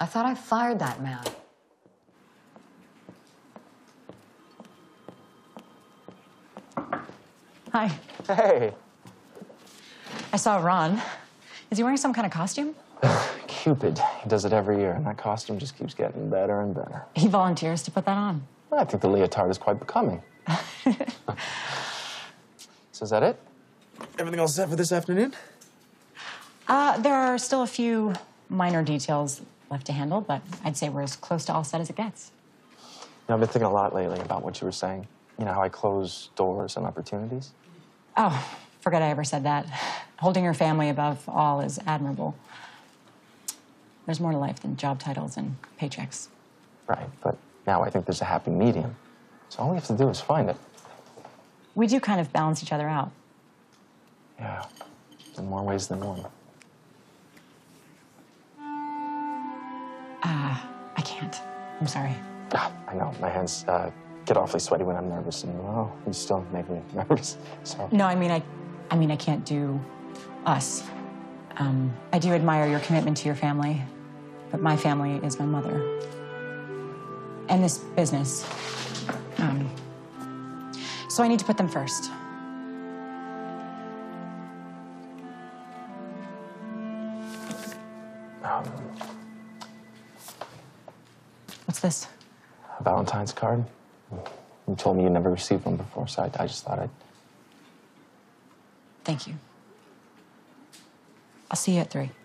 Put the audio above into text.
I thought I fired that man. Hi. Hey. I saw Ron. Is he wearing some kind of costume? Cupid. He does it every year, and that costume just keeps getting better and better. He volunteers to put that on. I think the leotard is quite becoming. So is that it? Everything all set for this afternoon? There are still a few minor details left to handle, but I'd say we're as close to all set as it gets. You know, I've been thinking a lot lately about what you were saying. You know, how I close doors and opportunities. Oh, forgot I ever said that. Holding your family above all is admirable. There's more to life than job titles and paychecks. Right, but now I think there's a happy medium. So all we have to do is find it. We do kind of balance each other out. Yeah, in more ways than one. I can't. I'm sorry. I know, my hands get awfully sweaty when I'm nervous, and well, you still make me nervous, so. No, I mean I can't do us. I do admire your commitment to your family, but my family is my mother. And this business. So I need to put them first. What's this? A Valentine's card. You told me you never received one before, so I just thought I'd... Thank you. I'll see you at 3.